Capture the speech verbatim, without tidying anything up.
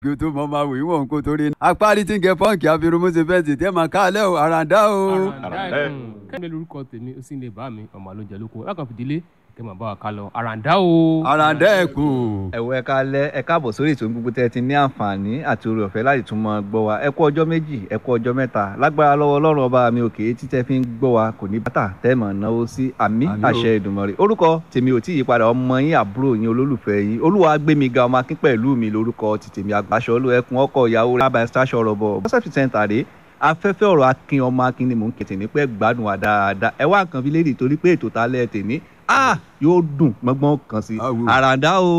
kí o tó mọ máa wò ìwọ̀n kó torí apárí tí ń gẹ pọ́ǹkì àfirùmọ́sẹ̀ fẹ́ǹsì tẹ́ máa káàlẹ́ o àràǹdá o. àràǹdá ẹkùn kẹ́mi lórúkọ tèmi ó sì lè bá mi ọmọ àlójẹ lóko lákàn fìdílé kẹ́ máa bá wa ká lọ àràǹdá o. àràǹdá ẹkùn. ẹ̀wọ̀ ẹ̀ka alẹ́ ẹ káàbọ̀ sórí ètò gbogbo tẹ́ ẹ ti ní àǹfààní àti oore ọ̀fẹ́ láti tún mọ gbọ́ wa ẹ kú ọjọ́ méjì ẹ kú ọjọ́ mẹ́ta lágbára lọ́wọ́ ọlọ́run ọba mi òkè tí tẹ́ fi ń gbọ́ wa kò ní bàtà tẹ́ mọ̀ náwó sí àmì àṣẹ Èdùmàrè orúkọ tèmi ò tí ì yípadà ọmọ yín àbúrò yín olólùfẹ́ yín Olúwagbémiga ọmọ akín pẹ̀lú mi lórúkọ ti tèmi àgbàṣọ olú ẹkùn ọkọ ìyàwó rẹ̀ abẹ́ ṣáṣọ ọ̀rọ̀ bọ̀ concept center rèé afẹ́fẹ́ ọ̀rọ̀ akin ọmọ akin ni mò ń kẹ̀tẹ̀ ní pẹ́ gbádùn wa dáadáa ẹ wá nǹkan fi lédi torí pé ètò ta lẹ́ẹ̀ tèmi ah yóò dùn mọ́gbọ́n kan sí àràǹdá o.